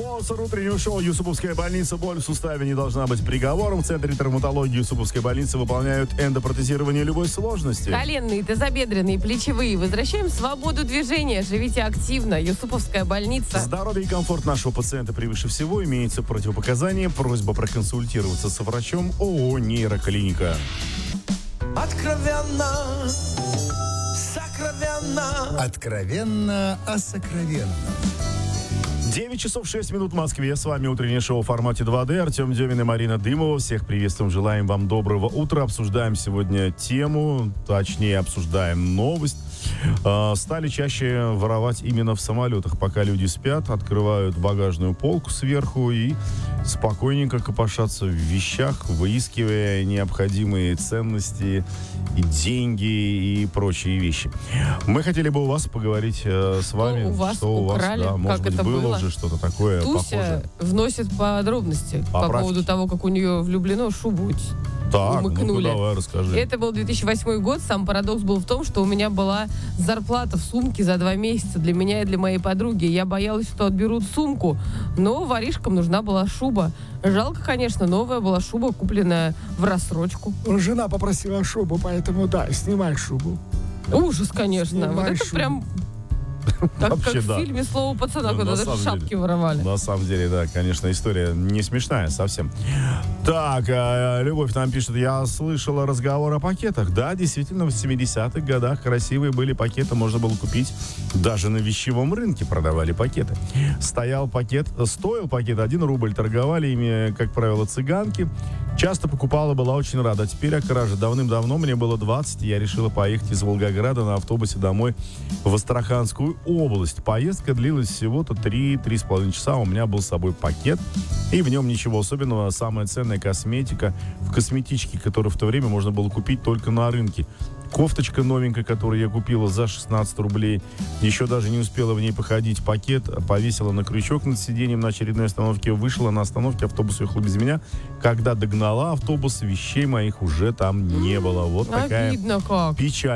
Спонсор утреннего шоу «Юсуповская больница». Боль в суставе не должна быть приговором. В Центре травматологии «Юсуповской больницы» выполняют эндопротезирование любой сложности. Коленные, тазобедренные, плечевые. Возвращаем свободу движения. Живите активно. Юсуповская больница. Здоровье и комфорт нашего пациента превыше всего. Имеется противопоказание. Просьба проконсультироваться с врачом ООО «Нейроклиника». Откровенно, сокровенно. Откровенно о сокровенном. 9 часов 6 минут в Москве. С вами утреннее шоу в формате 2D. Артем Демин и Марина Дымова. Всех приветствуем. Желаем вам доброго утра. Обсуждаем сегодня тему, точнее обсуждаем новость. Стали чаще воровать именно в самолетах. Пока люди спят, открывают багажную полку сверху и спокойненько копошатся в вещах, выискивая необходимые ценности, и деньги и прочие вещи. Мы хотели бы у вас поговорить с вами. У вас что украли, у вас, да, может как быть, это было? уже что-то такое Туся похожее. вносит подробности по Поправки. поводу того, как у нее влюблено шубу Так, умыкнули. ну-ка давай, расскажи. Это был 2008 год. Сам парадокс был в том, что у меня была зарплата в сумке за 2 месяца для меня и для моей подруги. Я боялась, что отберут сумку, но воришкам нужна была шуба. Жалко, конечно, новая была шуба, купленная в рассрочку. Жена попросила шубу, поэтому да, снимай шубу. Ужас, конечно. Снимай Вот это шубу. прям как Вообще, в да. фильме «Слово пацана», Ну, когда на даже самом шапки деле. воровали. На самом деле, да, конечно, история не смешная совсем. Так, Любовь нам пишет, я слышала разговор о пакетах. Да, действительно, в 70-х годах красивые были пакеты, можно было купить. Даже на вещевом рынке продавали пакеты. Стоил пакет 1 рубль, торговали ими, как правило, цыганки. Часто покупала, была очень рада. Теперь о краже. Давным-давно, мне было 20, я решила поехать из Волгограда на автобусе домой в Астраханскую область. Поездка длилась всего-то 3-3,5 часа. У меня был с собой пакет, и в нем ничего особенного. Самая ценная косметика в косметичке, которую в то время можно было купить только на рынке. Кофточка новенькая, которую я купила за 16 рублей. Еще даже не успела в ней походить. Пакет повесила на крючок над сиденьем на очередной остановке. Вышла на остановке, автобус уехал без меня. Когда догнала автобус, вещей моих уже там не было. Вот такая Обидно как. печаль.